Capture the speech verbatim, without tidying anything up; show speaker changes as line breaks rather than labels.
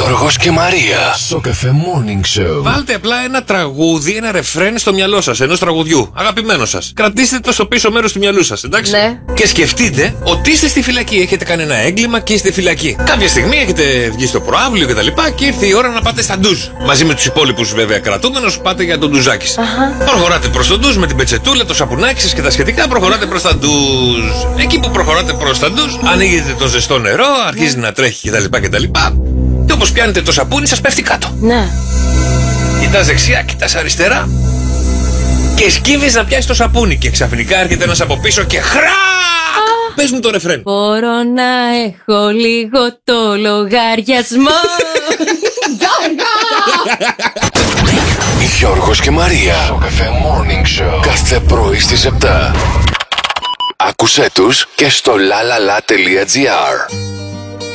Γιώργος και Μαρία στο Cafe Morning Show.
Βάλτε απλά ένα τραγούδι, ένα ρεφρέν στο μυαλό σας, ενός τραγουδιού, αγαπημένο σας. Κρατήστε το στο πίσω μέρος του μυαλού σας, εντάξει.
Ναι.
Και σκεφτείτε ότι είστε στη φυλακή. Έχετε κάνει ένα έγκλημα και είστε φυλακή. Κάποια στιγμή έχετε βγει στο προάβλιο κτλ. Και, και ήρθε η ώρα να πάτε στα ντουζ. Μαζί με τους υπόλοιπους βέβαια κρατούμενους, πάτε για τον ντουζάκι σας. Προχωράτε προς τον ντουζ με την πετσετούλα, το σαπουνάκι σας και τα σχετικά. Προχωράτε προς τα ντουζ. Εκεί που προχωράτε προς τα ντουζ, ανοίγετε το ζεστό νερό, αρχίζει να τρέχει κτλ. κτλ. Και όπως πιάνετε το σαπούνι, σας πέφτει κάτω.
Ναι.
Κοιτάς δεξιά, κοιτάς αριστερά. Και σκύβεις να πιάσεις το σαπούνι. Και ξαφνικά έρχεται ένας από πίσω και χρά! Πες μου το ρεφρέν.
Μπορώ να έχω λίγο το λογαριασμό.
Γιώργος και Μαρία στο Cafe Morning Show. Κάθε πρωί στις επτά. Άκουσέ τους και στο lalala.gr.